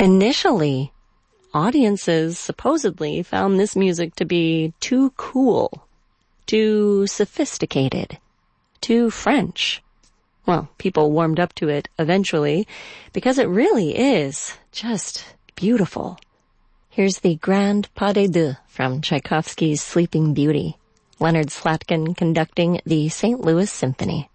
Initially, audiences supposedly found this music to be too cool, too sophisticated, too French. Well, people warmed up to it eventually because it really is just beautiful. Here's the Grand Pas de Deux from Tchaikovsky's Sleeping Beauty. Leonard Slatkin conducting the St. Louis Symphony.